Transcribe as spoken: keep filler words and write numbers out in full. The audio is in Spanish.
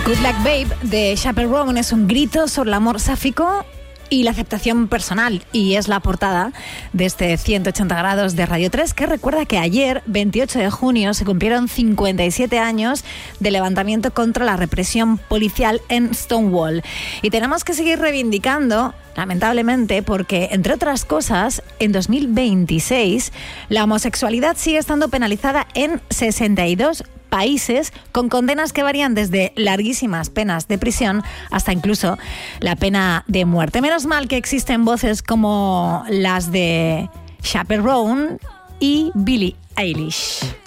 Good Luck Babe de Chappell Roan es un grito sobre el amor sáfico y la aceptación personal, y es la portada de este ciento ochenta grados de Radio tres, que recuerda que ayer, veintiocho de junio, se cumplieron cincuenta y siete años de levantamiento contra la represión policial en Stonewall. Y tenemos que seguir reivindicando, lamentablemente, porque, entre otras cosas, en dos mil veintiséis la homosexualidad sigue estando penalizada en sesenta y dos países, con condenas que varían desde larguísimas penas de prisión hasta incluso la pena de muerte. Menos mal que existen voces como las de Chappell Roan y Billie Eilish.